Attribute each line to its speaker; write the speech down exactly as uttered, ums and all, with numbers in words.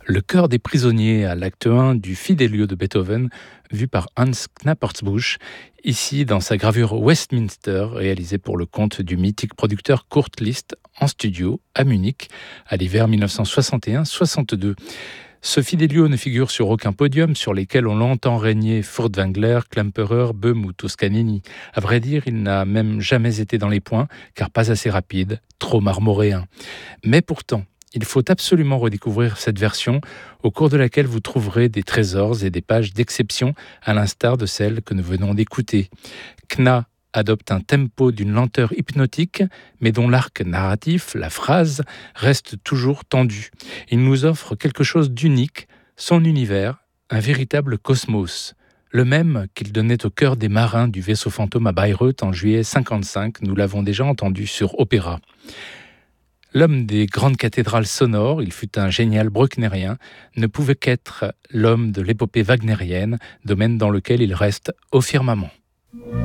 Speaker 1: Le chœur des prisonniers à l'acte un du Fidelio de Beethoven, vu par Hans Knappertsbusch, ici dans sa gravure Westminster, réalisée pour le compte du mythique producteur Kurt Liszt en studio à Munich à l'hiver mille neuf cent soixante et un soixante-deux. Ce Fidelio ne figure sur aucun podium sur lesquels ont longtemps régné Furtwängler, Klemperer, Böhm ou Toscanini. À vrai dire, il n'a même jamais été dans les points, car pas assez rapide, trop marmoréen. Mais pourtant, il faut absolument redécouvrir cette version, au cours de laquelle vous trouverez des trésors et des pages d'exception, à l'instar de celle que nous venons d'écouter. Kna adopte un tempo d'une lenteur hypnotique, mais dont l'arc narratif, la phrase, reste toujours tendu. Il nous offre quelque chose d'unique, son univers, un véritable cosmos. Le même qu'il donnait au cœur des marins du vaisseau fantôme à Bayreuth en juillet cinquante-cinq, nous l'avons déjà entendu sur Opéra. L'homme des grandes cathédrales sonores, il fut un génial brucknerien, ne pouvait qu'être l'homme de l'épopée wagnérienne, domaine dans lequel il reste au firmament.